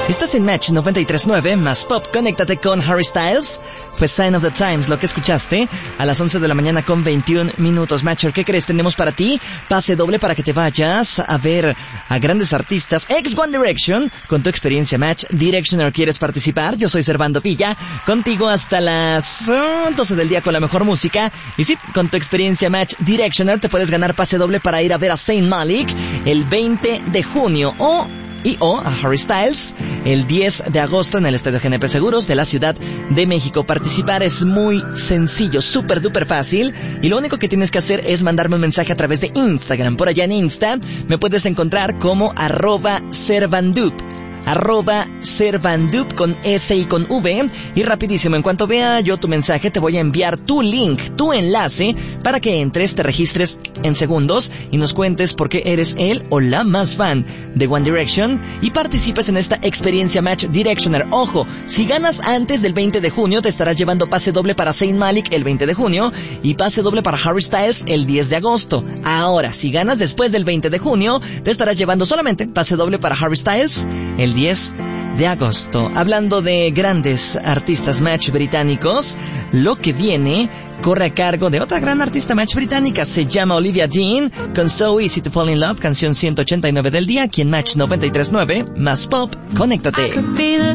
Estás en Match 93.9 más Pop. Conéctate con Harry Styles. Fue Sign of the Times lo que escuchaste a las 11 de la mañana con 21 minutos. Matcher, ¿qué crees? Tenemos para ti pase doble para que te vayas a ver a grandes artistas ex One Direction con tu experiencia Match Directioner. ¿Quieres participar? Yo soy Servando Villa, contigo hasta las 12 del día con la mejor música. Y sí, con tu experiencia Match Directioner te puedes ganar pase doble para ir a ver a Zayn Malik el 20 de junio o a Harry Styles el 10 de agosto en el Estadio GNP Seguros de la Ciudad de México. Participar es muy sencillo, súper duper fácil, y lo único que tienes que hacer es mandarme un mensaje a través de Instagram. Por allá en Insta me puedes encontrar como @Servandup con S y con V. Y rapidísimo, en cuanto vea yo tu mensaje, te voy a enviar tu link, tu enlace, para que entres, te registres en segundos y nos cuentes por qué eres el o la más fan de One Direction y participes en esta experiencia Match Directioner. Ojo, si ganas antes del 20 de junio, te estarás llevando pase doble para Zayn Malik el 20 de junio y pase doble para Harry Styles el 10 de agosto. Ahora, si ganas después del 20 de junio, te estarás llevando solamente pase doble para Harry Styles el 10 de agosto. Hablando de grandes artistas Match británicos, lo que viene corre a cargo de otra gran artista Match británica. Se llama Olivia Dean con So Easy to Fall in Love, canción 189 del día, aquí en Match 93.9 más Pop. Conéctate.